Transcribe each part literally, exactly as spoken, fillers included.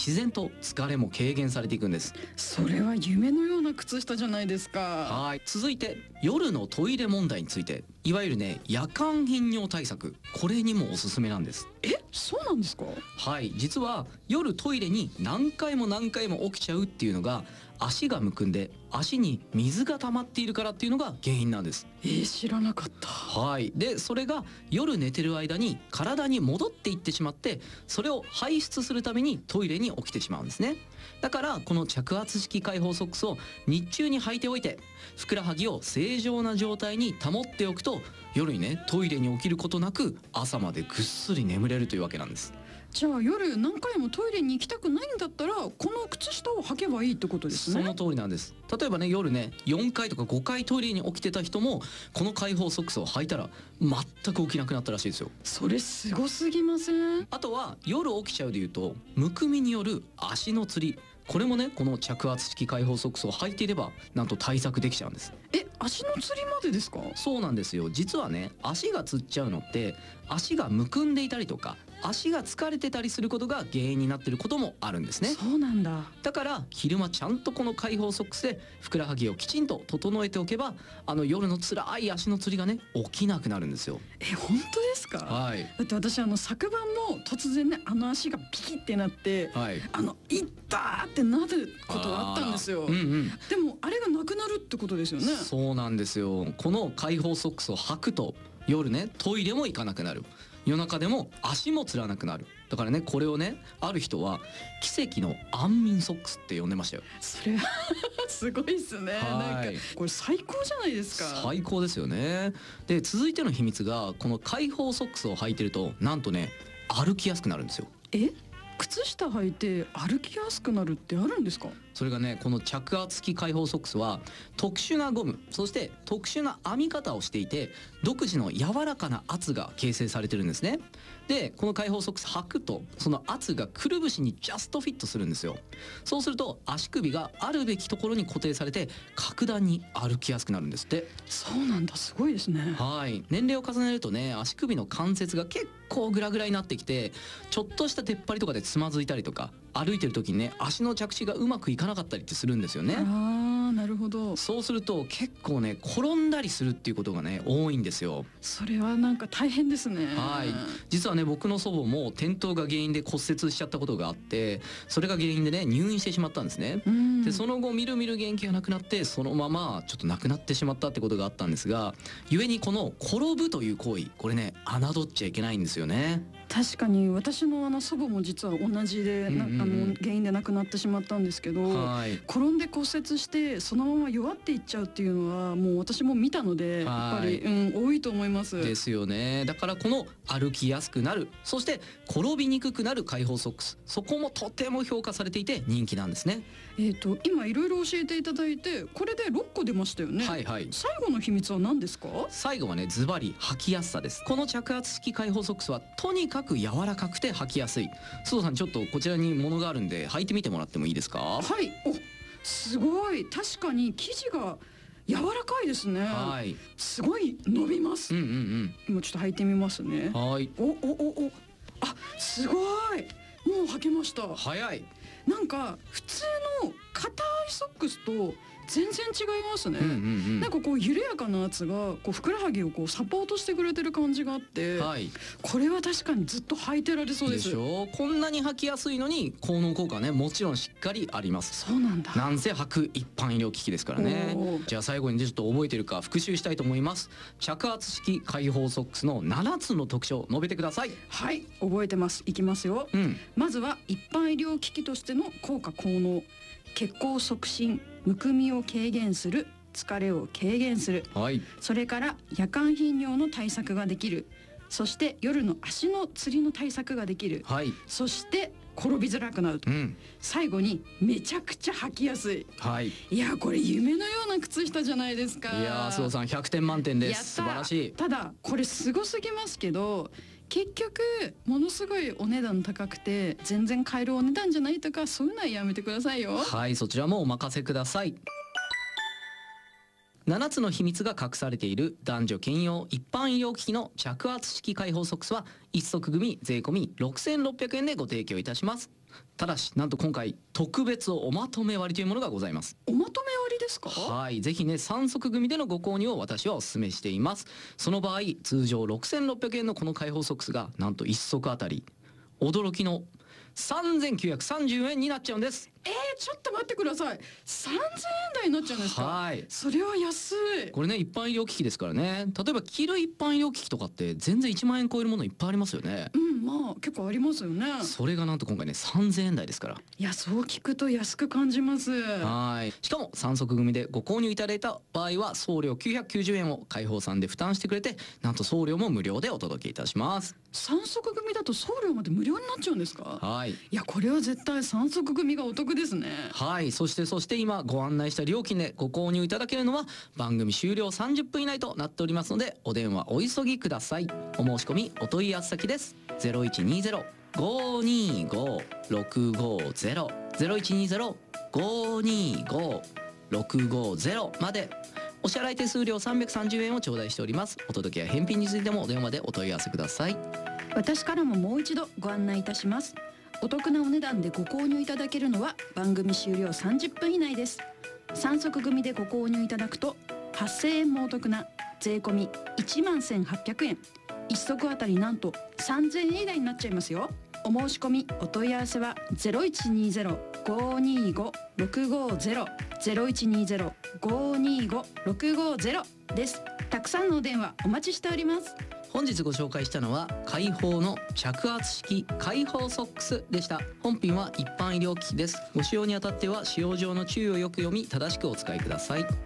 自然と疲れも軽減されていくんです。 それは夢のような靴下じゃないですか。 はい、続いて夜のトイレ問題について、いわゆるね夜間頻尿対策、これにもおすすめなんです。 え、そうなんですか？ はい、実は夜トイレに何回も何回も起きちゃうっていうのが、足がむくんで足に水が溜まっているからっていうのが原因なんです。 えー、知らなかった。 はい、でそれが夜寝てる間に体に戻っていってしまって、それを排出するためにトイレに起きてしまうんですね。だからこの着圧式開放ソックスを日中に履いておいて、ふくらはぎを正常な状態に保っておくと、夜にねトイレに起きることなく朝までぐっすり眠れるというわけなんです。 じゃあ夜何回もトイレに行きたくないんだったら、この靴下を履けばいいってことですね。 その通りなんです。例えばね夜ねよんかいとかごかいトイレに起きてた人も、この開放ソックスを履いたら全く起きなくなったらしいですよ。 それすごすぎません？ あとは夜起きちゃうでいうと、むくみによる足のつり、これもねこの着圧式開放ソックスを履いていればなんと対策できちゃうんです。 え、足のつりまでですか？ そうなんですよ。実はね足がつっちゃうのって、足がむくんでいたりとか足が疲れてたりすることが原因になっていることもあるんですね。 そうなんだ。 だから昼間ちゃんとこの開放ソックスでふくらはぎをきちんと整えておけば、あの夜の辛い足のつりがね起きなくなるんですよ。 え、本当ですか？ はいだって私あの昨晩も突然ね、あの足がピキってなって、 はい、 あのいったーってなることがあったんですよ。 うんうん、 でもあれがなくなるってことですよね。 そうなんですよ。この開放ソックスを履くと夜ねトイレも行かなくなる、夜中でも足もつらなくなる。だからねこれをねある人は奇跡の安眠ソックスって呼んでましたよ。 それはすごいっすね。なんかこれ最高じゃないですか。 最高ですよね。で続いての秘密が、この開放ソックスを履いてるとなんとね歩きやすくなるんですよ。 え、靴下履いて歩きやすくなるってあるんですか？ それがねこの着圧式開放ソックスは特殊なゴム、そして特殊な編み方をしていて、独自の柔らかな圧が形成されてるんですね。でこの開放ソックス履くと、その圧がくるぶしにジャストフィットするんですよ。そうすると足首があるべきところに固定されて、格段に歩きやすくなるんですって。 そうなんだ、すごいですね。 はい、年齢を重ねるとね足首の関節が結構グラグラになってきて、ちょっとした出っ張りとかでつまずいたりとか、歩いてる時にね足の着地がうまくいかなかったりってするんですよね。 あー、なるほど。 そうすると結構ね転んだりするっていうことがね多いんですよ。 それはなんか大変ですね。 はい、実はね僕の祖母も転倒が原因で骨折しちゃったことがあって、それが原因でね入院してしまったんですね。 うん、 でその後みるみる元気がなくなって、そのままちょっと亡くなってしまったってことがあったんですが、故にこの転ぶという行為、これね侮っちゃいけないんですよね。 確かに私のあの祖母も実は同じで、なあの原因で亡くなってしまったんですけど、 はい、 転んで骨折してそのまま弱っていっちゃうっていうのはもう私も見たので、やっぱり、うん、多いと思います。 ですよね。だからこの歩きやすくなる、そして転びにくくなる開放ソックス、そこもとても評価されていて人気なんですね。 えーと今いろいろ教えていただいて、これでろっこ出ましたよね。 はいはい。 最後の秘密は何ですか？ 最後はねズバリ履きやすさです。この着圧式開放ソックスはとにかく柔らかくて履きやすい。須藤さん、ちょっとこちらにものがあるんで履いてみてもらってもいいですか？ はい。お、すごい。確かに生地が柔らかいですね。 はい。 すごい伸びます。 うんうんうん。 今ちょっと履いてみますね。 はい。 おおおお。あ、すごい。もう履けました。 早い。 なんか普通の硬いソックスと全然違いますね。 うんうんうん、 なんかこう緩やかな圧がこうふくらはぎをこうサポートしてくれてる感じがあって、 はい、 これは確かにずっと履いてられそうです。 でしょ。こんなに履きやすいのに効能効果ねもちろんしっかりあります。 そうなんだ。 なんせ履く一般医療機器ですからね。じゃあ最後にちょっと覚えてるか復習したいと思います。着圧式開放ソックスのななつの特徴述べてください。 はい、覚えてます。いきますよ、うん、まずは一般医療機器としての効果効能。血行促進、むくみを軽減する、疲れを軽減する、はい、それから夜間頻尿の対策ができる、そして夜の足のつりの対策ができる、はい、そして転びづらくなると、うん、最後にめちゃくちゃ履きやすい、はい、いやこれ夢のような靴下じゃないですか。 いや須藤さんひゃくてん満点です。素晴らしい。 ただこれすごすぎますけど、結局ものすごいお値段高くて全然買えるお値段じゃないとか、そういうのはやめてくださいよ。 はい、そちらもお任せください。ななつの秘密が隠されている男女兼用一般医療機器の着圧式開放ソックスは一足組税込みろくせんろっぴゃくえんでご提供いたします。 ただしなんと今回特別おまとめ割というものがございます。 おまとめ割ですか？ はい、ぜひねさんそく組でのご購入を私はお勧めしています。その場合通常ろくせんろっぴゃくえんのこの開放ソックスがなんといっそくあたり驚きのさんぜんきゅうひゃくさんじゅうえんになっちゃうんです。 えー、ちょっと待ってください。さんぜんえん台になっちゃうんですか？ はい、 それは安い。 これね一般医療機器ですからね。例えば着る一般医療機器とかって全然いちまんえん超えるものいっぱいありますよね。 うん、まあ結構ありますよね。 それがなんと今回ねさんぜんえん台ですから。 いや、そう聞くと安く感じます。 はい、しかもさんそく組でご購入いただいた場合は送料きゅうひゃくきゅうじゅうえんを開放さんで負担してくれて、なんと送料も無料でお届けいたします。 さんそく組だと送料まで無料になっちゃうんですか？ はい、 いや、これは絶対さんそく組がお得ですね。 はい、そしてそして今ご案内した料金でご購入いただけるのは番組終了さんじゅっぷん以内となっておりますので、お電話お急ぎください。お申し込みお問い合わせ先です。ゼロいちにゼロ ごーにーごー ろくごーゼロ ゼロいちにゼロ ごーにーごー ろくごーゼロ まで。お支払い手数料さんびゃくさんじゅうえんを頂戴しております。お届けや返品についてもお電話でお問い合わせください。 私からももう一度ご案内いたします。お得なお値段でご購入いただけるのは番組終了さんじゅっぷん以内です。さんそく組でご購入いただくとはっせんえんもお得な税込みいちまんせんはっぴゃくえん、いっそくあたりなんとさんぜんえん以内になっちゃいますよ。お申し込みお問い合わせはゼロいちにゼロ ごーにーご ろくごーゼロ ゼロいちにゼロ ごーにーご ろくごーゼロ です。たくさんのお電話お待ちしております。 本日ご紹介したのは開放の着圧式開放ソックスでした。本品は一般医療機器です。ご使用にあたっては使用上の注意をよく読み正しくお使いください。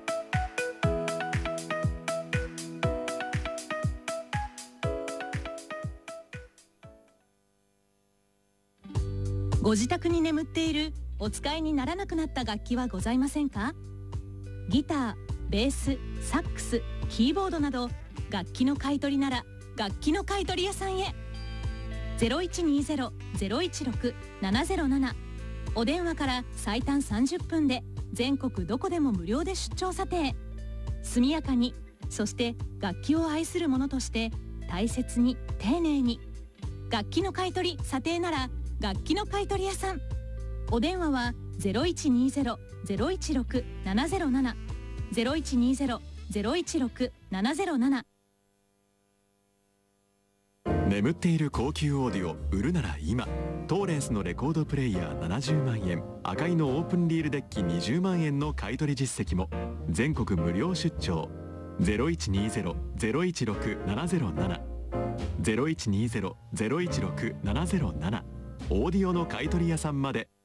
ご自宅に眠っているお使いにならなくなった楽器はございませんか？ギター、ベース、サックス、キーボードなど楽器の買い取りなら楽器の買い取り屋さんへ。 ゼロいちにゼロ ゼロいちろく ななゼロなな お電話から最短さんじゅっぷんで全国どこでも無料で出張査定。速やかに、そして楽器を愛する者として大切に丁寧に。楽器の買い取り査定なら楽器の買い取り屋さん。お電話は ゼロいちにゼロ ゼロいちろく ななゼロなな ゼロいちにゼロ ゼロいちろく ななゼロなな。 眠っている高級オーディオ売るなら今。トーレンスのレコードプレイヤーななじゅうまんえん、赤いのオープンリールデッキにじゅうまんえんの買取実績も。全国無料出張。 ゼロいちにゼロ ゼロいちろく ななゼロなな ゼロいちにゼロ ゼロいちろく ななゼロなな。オーディオの買取屋さんまで。